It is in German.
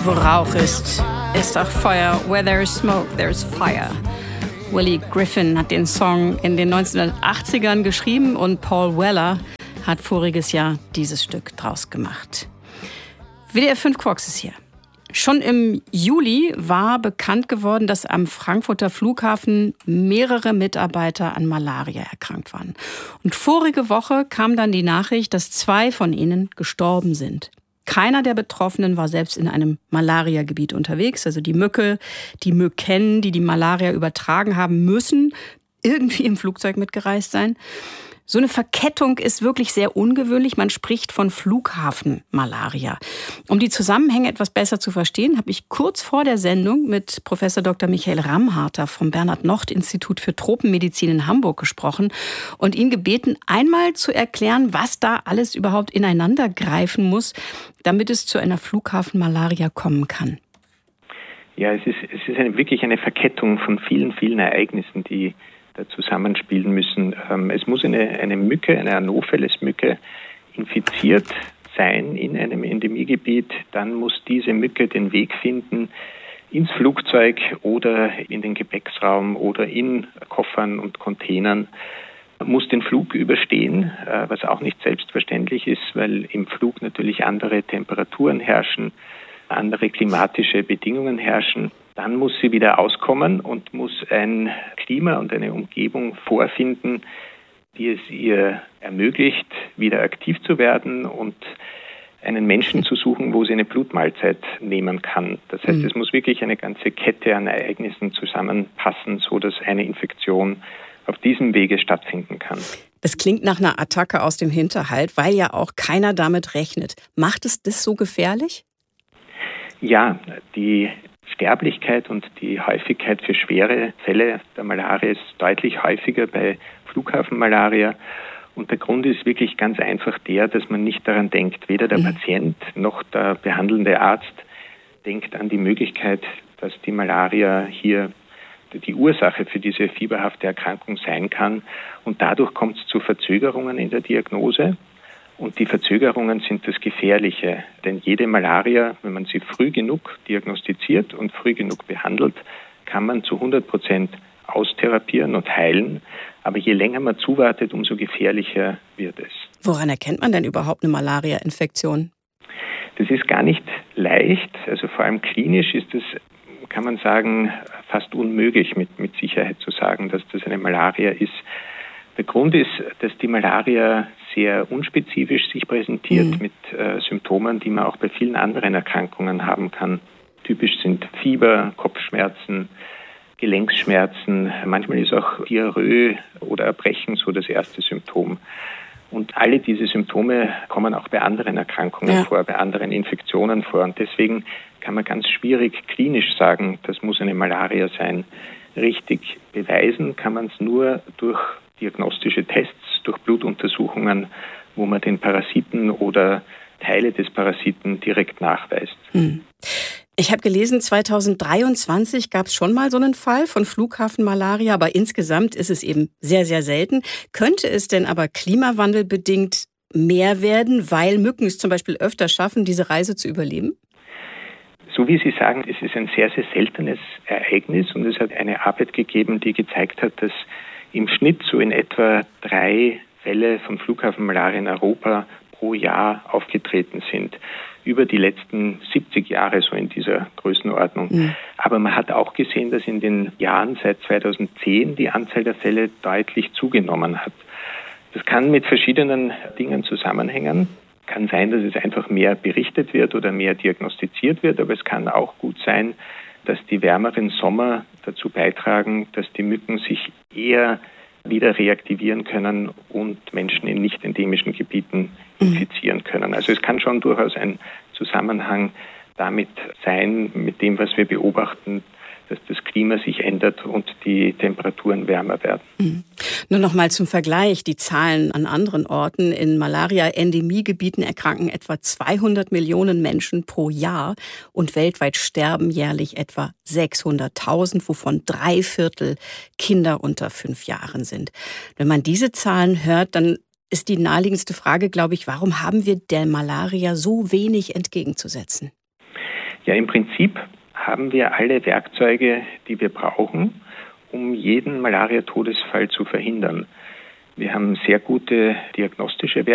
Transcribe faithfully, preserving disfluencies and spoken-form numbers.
Wo Rauch ist, ist auch Feuer. Where there's smoke, there's fire. Willie Griffin hat den Song in den neunzehnhundertachtzigern geschrieben und Paul Weller hat voriges Jahr dieses Stück draus gemacht. W D R fünf Quarks ist hier. Schon im Juli war bekannt geworden, dass am Frankfurter Flughafen mehrere Mitarbeiter an Malaria erkrankt waren. Und vorige Woche kam dann die Nachricht, dass zwei von ihnen gestorben sind. Keiner der Betroffenen war selbst in einem Malariagebiet unterwegs. Also die Mücke, die Mücken, die die Malaria übertragen haben, müssen irgendwie im Flugzeug mitgereist sein. So eine Verkettung ist wirklich sehr ungewöhnlich. Man spricht von Flughafenmalaria. Um die Zusammenhänge etwas besser zu verstehen, habe ich kurz vor der Sendung mit Professor Doktor Michael Ramharter vom Bernhard-Nocht-Institut für Tropenmedizin in Hamburg gesprochen und ihn gebeten, einmal zu erklären, was da alles überhaupt ineinander greifen muss, damit es zu einer Flughafenmalaria kommen kann. Ja, es ist, es ist eine, wirklich eine Verkettung von vielen, vielen Ereignissen, die da zusammenspielen müssen. Es muss eine, eine Mücke, eine Anopheles-Mücke infiziert sein in einem Endemiegebiet. Dann muss diese Mücke den Weg finden ins Flugzeug oder in den Gepäcksraum oder in Koffern und Containern, muss den Flug überstehen, was auch nicht selbstverständlich ist, weil im Flug natürlich andere Temperaturen herrschen, andere klimatische Bedingungen herrschen. Dann muss sie wieder auskommen und muss ein Klima und eine Umgebung vorfinden, die es ihr ermöglicht, wieder aktiv zu werden und einen Menschen zu suchen, wo sie eine Blutmahlzeit nehmen kann. Das heißt, mhm. es muss wirklich eine ganze Kette an Ereignissen zusammenpassen, so dass eine Infektion auf diesem Wege stattfinden kann. Das klingt nach einer Attacke aus dem Hinterhalt, weil ja auch keiner damit rechnet. Macht es das so gefährlich? Ja, die Sterblichkeit und die Häufigkeit für schwere Fälle der Malaria ist deutlich häufiger bei Flughafenmalaria. Und der Grund ist wirklich ganz einfach der, dass man nicht daran denkt. Weder der mhm. Patient noch der behandelnde Arzt denkt an die Möglichkeit, dass die Malaria hier die Ursache für diese fieberhafte Erkrankung sein kann. Und dadurch kommt es zu Verzögerungen in der Diagnose. Und die Verzögerungen sind das Gefährliche, denn jede Malaria, wenn man sie früh genug diagnostiziert und früh genug behandelt, kann man zu hundert Prozent austherapieren und heilen. Aber je länger man zuwartet, umso gefährlicher wird es. Woran erkennt man denn überhaupt eine Malaria-Infektion? Das ist gar nicht leicht. Also vor allem klinisch ist es, kann man sagen, fast unmöglich mit, mit Sicherheit zu sagen, dass das eine Malaria ist. Der Grund ist, dass die Malaria sehr unspezifisch sich präsentiert mhm. mit äh, Symptomen, die man auch bei vielen anderen Erkrankungen haben kann. Typisch sind Fieber, Kopfschmerzen, Gelenkschmerzen. Manchmal ist auch Diarrhoe oder Erbrechen so das erste Symptom. Und alle diese Symptome kommen auch bei anderen Erkrankungen ja. vor, bei anderen Infektionen vor. Und deswegen kann man ganz schwierig klinisch sagen, das muss eine Malaria sein. Richtig beweisen kann man es nur durch diagnostische Tests, durch Blutuntersuchungen, wo man den Parasiten oder Teile des Parasiten direkt nachweist. Hm. Ich habe gelesen, zweitausenddreiundzwanzig gab es schon mal so einen Fall von Flughafenmalaria, aber insgesamt ist es eben sehr, sehr selten. Könnte es denn aber klimawandelbedingt mehr werden, weil Mücken es zum Beispiel öfter schaffen, diese Reise zu überleben? So wie Sie sagen, es ist ein sehr, sehr seltenes Ereignis und es hat eine Arbeit gegeben, die gezeigt hat, dass im Schnitt so in etwa drei Fälle von Flughafenmalaria in Europa pro Jahr aufgetreten sind. Über die letzten siebzig Jahre so in dieser Größenordnung. Mhm. Aber man hat auch gesehen, dass in den Jahren seit zweitausendzehn die Anzahl der Fälle deutlich zugenommen hat. Das kann mit verschiedenen Dingen zusammenhängen. Kann sein, dass es einfach mehr berichtet wird oder mehr diagnostiziert wird, aber es kann auch gut sein, dass die wärmeren Sommer dazu beitragen, dass die Mücken sich eher wieder reaktivieren können und Menschen in nicht endemischen Gebieten infizieren können. Also es kann schon durchaus ein Zusammenhang damit sein, mit dem, was wir beobachten, dass das Klima sich ändert und die Temperaturen wärmer werden. Mhm. Nur noch mal zum Vergleich, die Zahlen an anderen Orten. In Malaria-Endemiegebieten erkranken etwa zweihundert Millionen Menschen pro Jahr und weltweit sterben jährlich etwa sechshunderttausend, wovon drei Viertel Kinder unter fünf Jahren sind. Wenn man diese Zahlen hört, dann ist die naheliegendste Frage, glaube ich, warum haben wir der Malaria so wenig entgegenzusetzen? Ja, im Prinzip haben wir alle Werkzeuge, die wir brauchen, um jeden Malaria-Todesfall zu verhindern. Wir haben sehr gute diagnostische Werkzeuge.